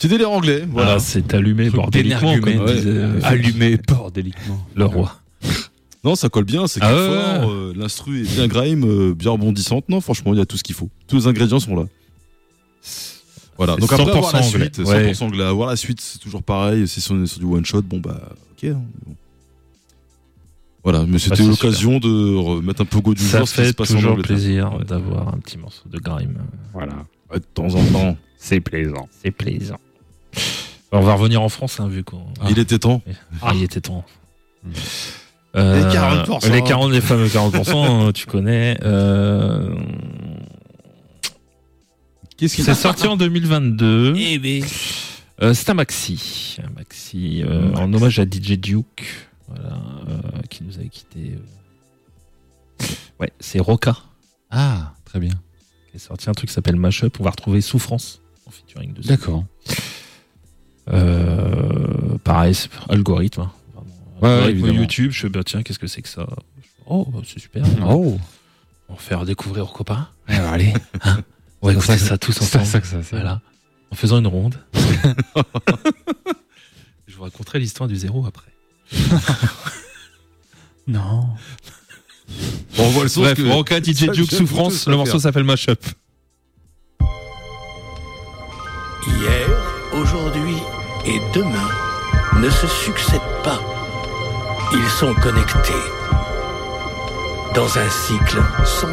Petit délire anglais, voilà. Ah, c'est allumé bordéliquement, comme disait Allumé bordéliquement. le roi. Non, ça colle bien, c'est fort. L'instru est bien grime, bien rebondissante. Non, franchement, il y a tout ce qu'il faut. Tous les ingrédients sont là. Voilà. Donc après, avoir la suite, 100% anglais. Avoir la suite, c'est toujours pareil. Si on est sur du one shot, bon bah, ok. Hein. Voilà, mais c'était l'occasion de remettre un peu au goût du jour. Ça fait toujours plaisir d'avoir un petit morceau de grime. Voilà. De temps en temps. C'est plaisant. C'est plaisant. On va revenir en France, hein, vu qu'on. Il était temps. Il était temps. Les 40%. Les fameux 40%, tu connais. Qu'est-ce qui c'est sorti en 2022. C'est un maxi. En hommage à DJ Duke. Voilà, qui nous avait quitté. Ouais, c'est Roca. Ah, très bien. Qui est sorti un truc qui s'appelle Mashup. On va retrouver Souffrance en featuring dessus. D'accord. Pareil, c'est algorithme. Hein. Algorithme YouTube, je sais, tiens, qu'est-ce que c'est que ça? Oh, c'est super. Oh. On va faire découvrir aux copains. Allez. Hein, on va écouter ça tous ensemble. Ça, voilà. En faisant une ronde. Je vous raconterai l'histoire du zéro après. Non. Bon, on voit le son. Bref, Roca, DJ Duke, Souffrance. Le morceau s'appelle Mashup. Hier, aujourd'hui et demain ne se succèdent pas. Ils sont connectés dans un cycle sans